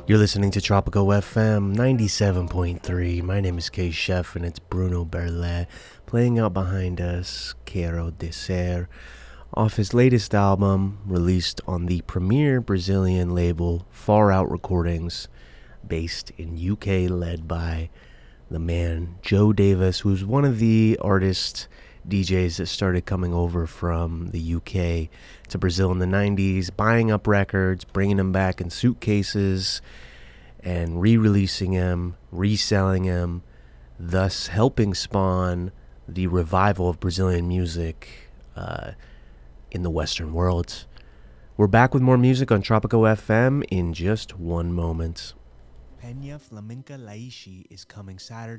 You're listening to Tropico FM 97.3. My name is K Chef and it's Bruno Berlet playing out behind us Quero Descer off his latest album released on the premier Brazilian label Far Out Recordings, based in UK, led by the man Joe Davis, who's one of the artists, DJs that started coming over from the UK to Brazil in the 90s, buying up records, bringing them back in suitcases, and re-releasing them, reselling them, thus helping spawn the revival of Brazilian music in the Western world. We're back with more music on Tropico FM in just one moment. Peña Flamenca Laishi is coming Saturday,